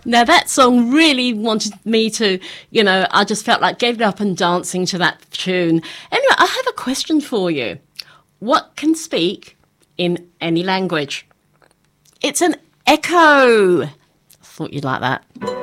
Now that song really wanted me to, I just felt like getting up and dancing to that tune. Anyway, I have a question for you. What can speak in any language? It's an echo. I thought you'd like that.